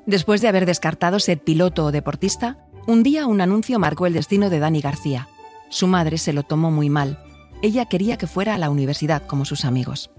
Después de haber descartado ser piloto o deportista, un día un anuncio marcó el destino de Dani García. Su madre se lo tomó muy mal. Ella quería que fuera a la universidad como sus amigos.